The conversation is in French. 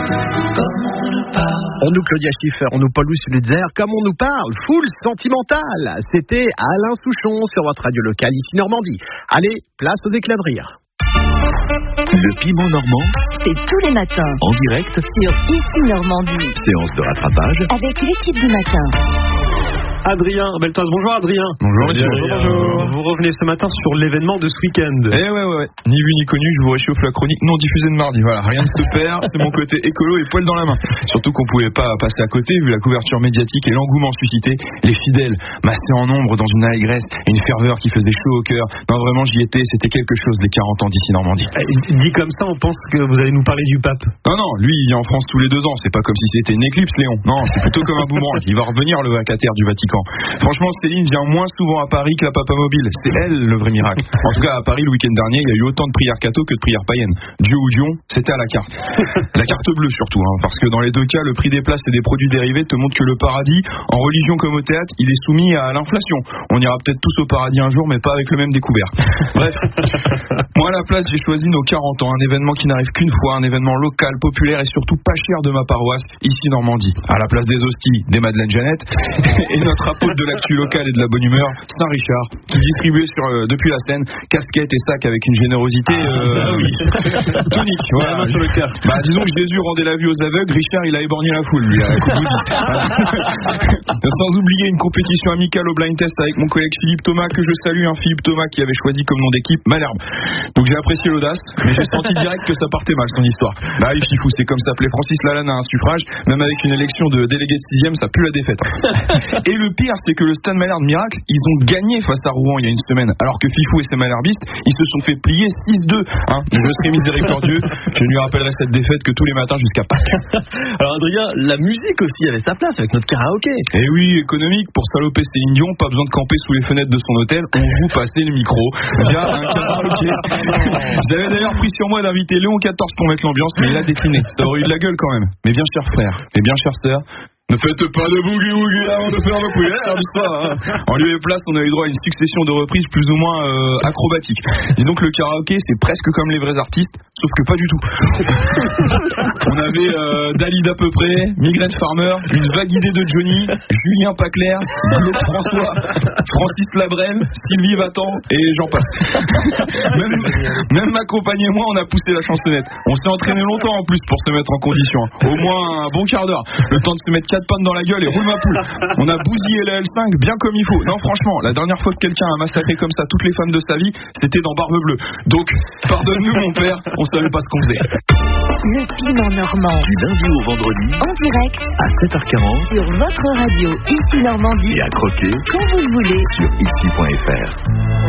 On nous Claudia Schiffer, on nous Paulus Lutzer, comme on nous parle, full sentimental. C'était Alain Souchon sur votre radio locale ici Normandie. Allez, place aux éclats de rire. Le piment normand, c'est tous les matins en direct sur Ici Normandie. Séance de rattrapage Avec l'équipe du matin. Adrien Beltoise, bonjour Adrien. Bonjour. Vous revenez ce matin sur l'événement de ce week-end. Ouais. Ni vu ni connu, je vous réchauffe la chronique non diffusée de mardi. Voilà, rien ne se perd, c'est mon côté écolo et poil dans la main. Surtout qu'on pouvait pas passer à côté vu la couverture médiatique et l'engouement suscité. Les fidèles massés en nombre dans une allégresse et une ferveur qui faisait chaud au cœur. Non, vraiment, j'y étais, c'était quelque chose les 40 ans d'ici Normandie. Dit comme ça, on pense que vous allez nous parler du pape. Non, lui, il est en France tous les 2 ans. C'est pas comme si c'était une éclipse, Léon. Non, c'est plutôt comme un boomerang. Il va revenir le vacataire du Vatican. Franchement, Céline vient moins souvent à Paris que la Papa Mobile. C'est elle le vrai miracle. En tout cas, à Paris, le week-end dernier, il y a eu autant de prières catho que de prières païennes. Dieu ou Dion, c'était à la carte. La carte bleue surtout, parce que dans les 2 cas, le prix des places et des produits dérivés te montre que le paradis, en religion comme au théâtre, il est soumis à l'inflation. On ira peut-être tous au paradis un jour, mais pas avec le même découvert. Bref, moi à la place, j'ai choisi nos 40 ans, un événement qui n'arrive qu'une fois, un événement local, populaire et surtout pas cher de ma paroisse, ici Normandie. À la place des hosties, des Madeleine Jeannette et notre apôtre de l'actu locale et de la bonne humeur, Saint-Richard, qui distribuait depuis la scène casquettes et sacs avec une générosité tonique. Voilà. Sur le cœur. Disons que Jésus rendait la vue aux aveugles, Richard il a éborgné la foule, lui, à la coupe Sans oublier une compétition amicale au blind test avec mon collègue Philippe Thomas, que je salue, Philippe Thomas qui avait choisi comme nom d'équipe Malherbe. Donc j'ai apprécié l'audace, mais j'ai senti direct que ça partait mal son histoire. Oui, Fifou, c'est comme s'appelait Francis Lalanne à un suffrage, même avec une élection de délégué de 6e, ça pue la défaite. Et le pire, c'est que le Stade Malherbe Miracle, ils ont gagné face à Rouen il y a une semaine, alors que Fifou et ses malherbistes, ils se sont fait plier 6-2. Je serai miséricordieux, je lui rappellerai cette défaite que tous les matins jusqu'à Pâques. Alors Adrien, la musique aussi avait sa place avec notre karaoké. Et oui, économique, pour saloper Céline Dion, pas besoin de camper sous les fenêtres de son hôtel, on vous passait le micro via un karaoké. J'avais d'ailleurs pris sur moi d'inviter Léon 14 pour mettre l'ambiance, mais il a décliné. Ça aurait eu de la gueule quand même. Mais bien cher frère, et bien chère sœur, ne faites pas de boogie-woogie avant de faire vos prières, n'est-ce pas ? En lieu et place, on a eu droit à une succession de reprises plus ou moins acrobatiques. Disons que le karaoké, c'est presque comme les vrais artistes, sauf que pas du tout. On avait Dalid à peu près, Migraine Farmer, une vague idée de Johnny, Julien Paclair, Claude François, Francis Labrel, Sylvie Vatan, et j'en passe. Même ma compagne et moi, on a poussé la chansonnette. On s'est entraîné longtemps en plus pour se mettre en condition. Au moins un bon quart d'heure. Le temps de se mettre 4 pannes dans la gueule et roule ma poule. On a bousillé la L5 bien comme il faut. Non, franchement, la dernière fois que quelqu'un a massacré comme ça toutes les femmes de sa vie, c'était dans Barbe Bleue. Donc, pardonne-nous mon père, on savait pas ce qu'on faisait. Le piment normand. du lundi au vendredi En direct à 7h40 sur votre radio Ici Normandie. et à croquer Quand vous le voulez. sur ici.fr.